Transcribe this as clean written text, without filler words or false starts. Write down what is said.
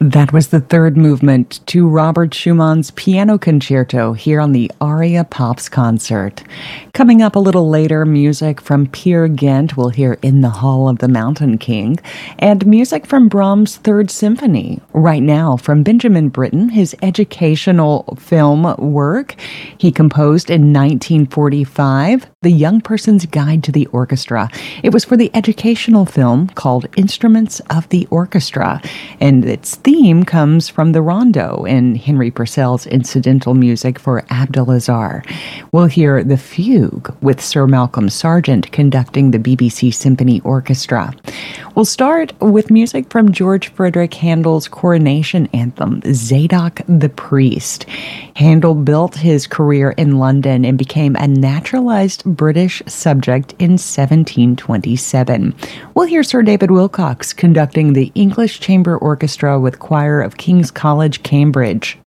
That was the third movement to Robert Schumann's Piano Concerto here on the Aria Pops concert. Coming up a little later, music from Peer Gynt we'll hear In the Hall of the Mountain King, and music from Brahms' Third Symphony. Right now, from Benjamin Britten, his educational film work he composed in 1945, The Young Person's Guide to the Orchestra. It was for the educational film called Instruments of the Orchestra, and its theme comes from the rondo in Henry Purcell's incidental music for Abdel-Azar. We'll hear The Fugue with Sir Malcolm Sargent conducting the BBC Symphony Orchestra. We'll start with music from George Frederick Handel's coronation anthem, Zadok the Priest. Handel built his career in London and became a naturalized British subject in 1727. We'll hear Sir David Wilcox conducting the English Chamber Orchestra with Choir of King's College, Cambridge.